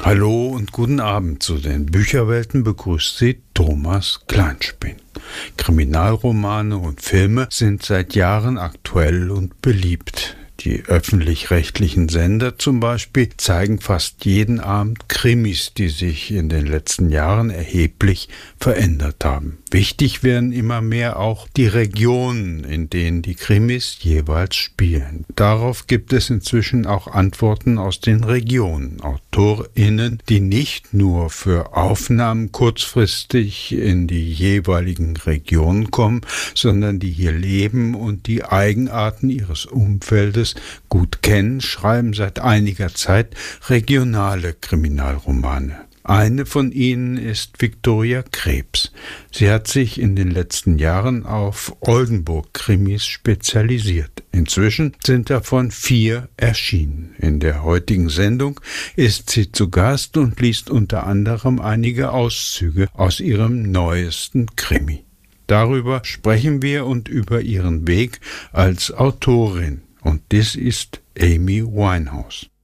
Hallo und guten Abend. Zu den Bücherwelten begrüßt Sie Thomas Kleinspin. Kriminalromane und Filme sind seit Jahren aktuell und beliebt. Die öffentlich-rechtlichen Sender zum Beispiel zeigen fast jeden Abend Krimis, die sich in den letzten Jahren erheblich verändert haben. Wichtig werden immer mehr auch die Regionen, in denen die Krimis jeweils spielen. Darauf gibt es inzwischen auch Antworten aus den Regionen. AutorInnen, die nicht nur für Aufnahmen kurzfristig in die jeweiligen Regionen kommen, sondern die hier leben und die Eigenarten ihres Umfeldes gut kennen, schreiben seit einiger Zeit regionale Kriminalromane. Eine von ihnen ist Viktoria Krebs. Sie hat sich in den letzten Jahren auf Oldenburg-Krimis spezialisiert. Inzwischen sind davon 4 erschienen. In der heutigen Sendung ist sie zu Gast und liest unter anderem einige Auszüge aus ihrem neuesten Krimi. Darüber sprechen wir und über ihren Weg als Autorin. Und dies ist Amy Winehouse.